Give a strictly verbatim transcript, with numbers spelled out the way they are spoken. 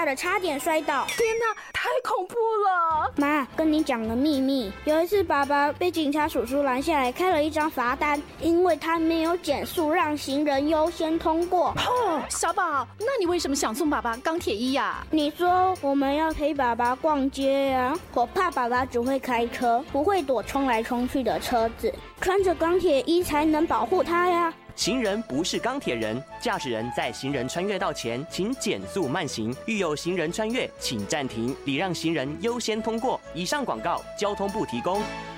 的差点摔倒。 天哪，太恐怖了！ 妈，跟你讲个秘密，有一次爸爸被警察叔叔拦下来，开了一张罚单，因为他没有减速让行人优先通过。 哦，小宝，那你为什么想送爸爸钢铁衣呀？ 你说我们要陪爸爸逛街呀、啊，我怕爸爸只会开车，不会躲冲来冲去的车子，穿着钢铁衣才能保护他呀。 行人不是钢铁人，驾驶人在行人穿越道前，请减速慢行。遇有行人穿越，请暂停，礼让行人优先通过。以上广告，交通部提供。